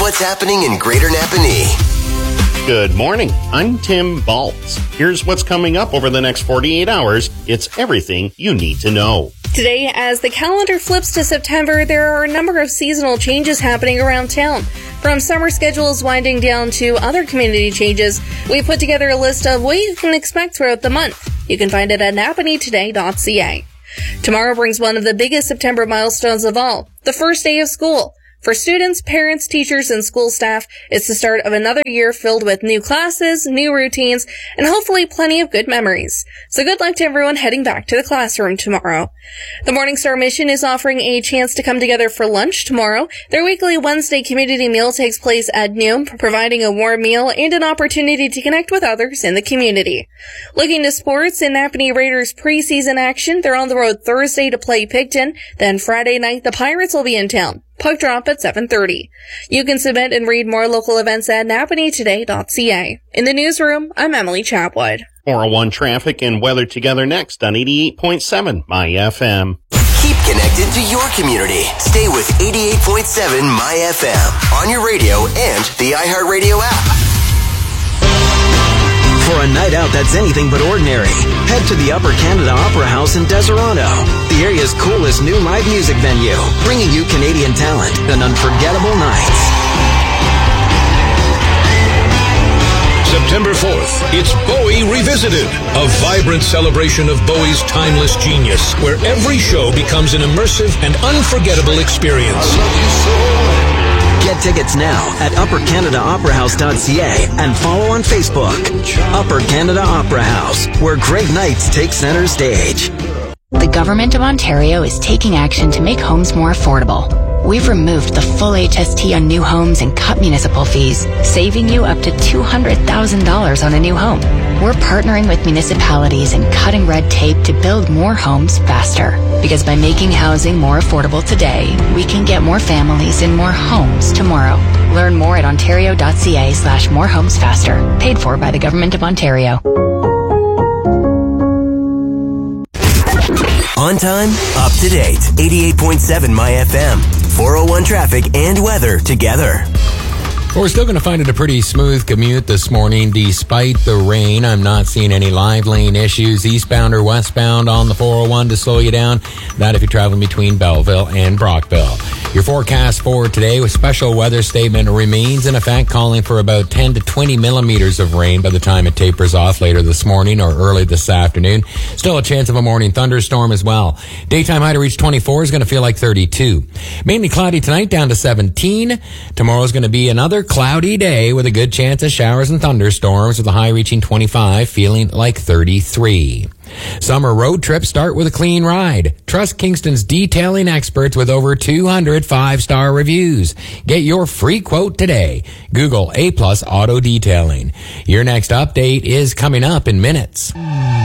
what's happening in Greater Napanee. Good morning. I'm Tim Baltz. Here's what's coming up over the next 48 hours. It's everything you need to know. Today, as the calendar flips to September, there are a number of seasonal changes happening around town. From summer schedules winding down to other community changes, we put together a list of what you can expect throughout the month. You can find it at napaneetoday.ca. Tomorrow brings one of the biggest September milestones of all, the first day of school. For students, parents, teachers, and school staff, it's the start of another year filled with new classes, new routines, and hopefully plenty of good memories. So good luck to everyone heading back to the classroom tomorrow. The Morningstar Mission is offering a chance to come together for lunch tomorrow. Their weekly Wednesday community meal takes place at noon, providing a warm meal and an opportunity to connect with others in the community. Looking to sports in Napanee Raiders preseason action, they're on the road Thursday to play Picton. Then Friday night, the Pirates will be in town. Puck drop at 7:30. You can submit and read more local events at napaneetoday.ca. In the newsroom, I'm Emily Chapwood. 401 traffic and weather together next on 88.7 My FM. Keep connected to your community. Stay with 88.7 My FM on your radio and the iHeartRadio app. For a night out that's anything but ordinary, head to the Upper Canada Opera House in Deseronto, the area's coolest new live music venue, bringing you Canadian talent and unforgettable nights. September 4th, it's Bowie Revisited, a vibrant celebration of Bowie's timeless genius, where every show becomes an immersive and unforgettable experience. Get tickets now at uppercanadaoperahouse.ca and follow on Facebook. Upper Canada Opera House, where great nights take center stage. The Government of Ontario is taking action to make homes more affordable. We've removed the full HST on new homes and cut municipal fees, saving you up to $200,000 on a new home. We're partnering with municipalities and cutting red tape to build more homes faster. Because by making housing more affordable today, we can get more families in more homes tomorrow. Learn more at ontario.ca/morehomesfaster. Paid for by the Government of Ontario. On time, up to date. 88.7 My FM. 401 traffic and weather together. Well, we're still going to find it a pretty smooth commute this morning despite the rain. I'm not seeing any live lane issues eastbound or westbound on the 401 to slow you down. That if you're traveling between Belleville and Brockville. Your forecast for today with special weather statement remains in effect, calling for about 10 to 20 millimeters of rain by the time it tapers off later this morning or early this afternoon. Still a chance of a morning thunderstorm as well. Daytime high to reach 24 is going to feel like 32. Mainly cloudy tonight down to 17. Tomorrow is going to be another cloudy day with a good chance of showers and thunderstorms with a high reaching 25, feeling like 33. Summer road trips start with a clean ride. Trust Kingston's detailing experts with over 200 5-star reviews. Get your free quote today. Google A+ Auto Detailing. Your next update is coming up in minutes.